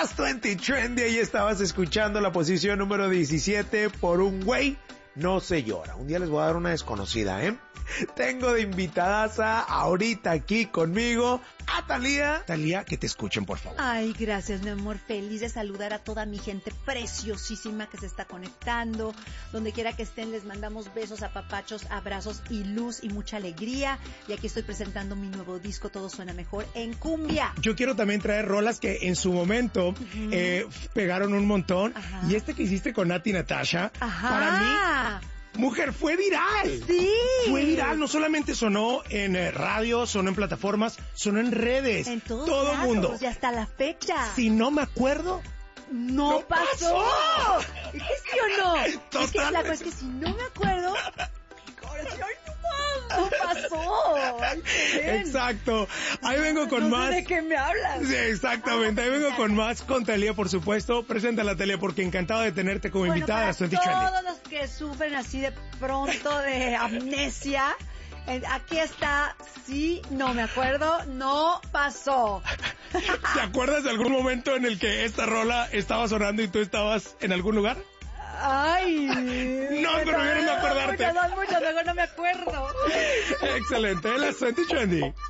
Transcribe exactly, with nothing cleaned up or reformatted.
Las veinte Trendy, ahí estabas escuchando la posición número diecisiete, Por un güey no se llora. Un día les voy a dar una desconocida, ¿eh? Tengo de invitadaza ahorita aquí conmigo a Thalía. Thalía, que te escuchen, por favor. Ay, gracias, mi amor. Feliz de saludar a toda mi gente preciosísima que se está conectando. Donde quiera que estén, les mandamos besos, apapachos, abrazos y luz y mucha alegría. Y aquí estoy presentando mi nuevo disco, Todo Suena Mejor, en cumbia. Yo quiero también traer rolas que en su momento uh-huh. eh, pegaron un montón. Ajá. Y este que hiciste con Nati Natasha, Ajá. para mí... Mujer, fue viral. Sí. Fue viral, no solamente sonó en eh, radio, sonó en plataformas, sonó en redes. En todos todo lados, mundo. Y hasta la fecha. Si no me acuerdo, no, no pasó. pasó. ¿Es que sí o no? Totalmente. Es que la cosa es que si no me acuerdo, no pasó. Ay, exacto. Ahí vengo con no más. Sé ¿De qué me hablas? Sí, exactamente. Ahí vengo con más con Thalía, por supuesto. Preséntala, Thalía, porque encantado de tenerte como bueno, invitada a las veinte Trendy. Todos los que sufren así de pronto de amnesia, aquí está. Sí, no me acuerdo, no pasó. ¿Te acuerdas de algún momento en el que esta rola estaba sonando y tú estabas en algún lugar? Ay, no, pero yo no me acordarte. Muchas, muchas, luego no me acuerdo. Excelente, las veinte Trendy.